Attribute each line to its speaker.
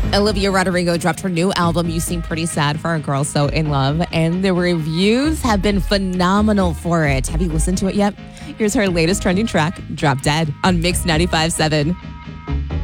Speaker 1: Olivia Rodrigo dropped her new album, You Seem Pretty Sad for a Girl So In Love, and the reviews have been phenomenal for it. Have you listened to it yet? Here's her latest trending track, Drop Dead, on Mix 95.7.